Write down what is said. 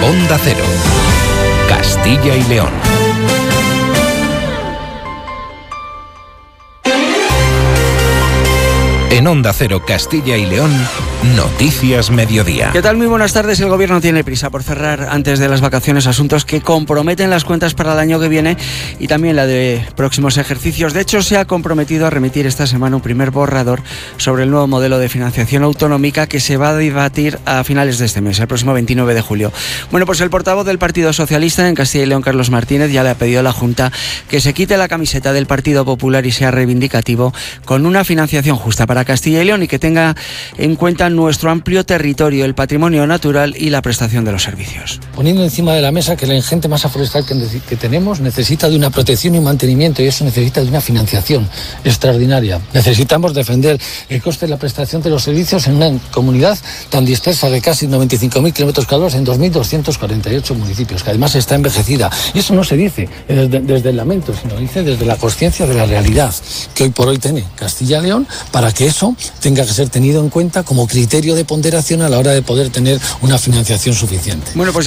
Onda Cero, Castilla y León. En Onda Cero, Castilla y León, Noticias Mediodía. ¿Qué tal? Muy buenas tardes. El Gobierno tiene prisa por cerrar antes de las vacaciones asuntos que comprometen las cuentas para el año que viene y también la de próximos ejercicios. De hecho, se ha comprometido a remitir esta semana un primer borrador sobre el nuevo modelo de financiación autonómica que se va a debatir a finales de este mes, el próximo 29 de julio. Bueno, pues el portavoz del Partido Socialista en Castilla y León, Carlos Martínez, ya le ha pedido a la Junta que se quite la camiseta del Partido Popular y sea reivindicativo con una financiación justa para Castilla y León y que tenga en cuenta nuestro amplio territorio, el patrimonio natural y la prestación de los servicios. Poniendo encima de la mesa que la ingente masa forestal que tenemos necesita de una protección y mantenimiento y eso necesita de una financiación extraordinaria. Necesitamos defender el coste de la prestación de los servicios en una comunidad tan dispersa de casi 95.000 kilómetros cuadrados en 2.248 municipios, que además está envejecida. Y eso no se dice desde el lamento, sino dice desde la consciencia de la realidad que hoy por hoy tiene Castilla y León para que eso tenga que ser tenido en cuenta como criterio de ponderación a la hora de poder tener una financiación suficiente. Bueno, pues